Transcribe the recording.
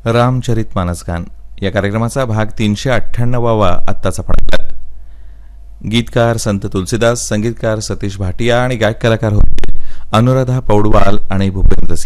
रामचरित मानसगान या कार्यक्रमाचा भाग 398वा आत्ताच आपण ऐकला. गीतकार संत तुलसीदास, संगीतकार सतीश भाटिया आणि गायक कलाकार होते अनुराधा पौडवाल आणि भूपेंद्र सिंह.